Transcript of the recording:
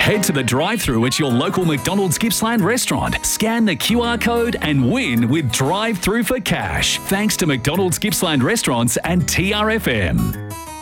Head to the drive-thru at your local McDonald's Gippsland restaurant. Scan the QR code and win with Drive-Thru for Cash. Thanks to McDonald's Gippsland Restaurants and TRFM.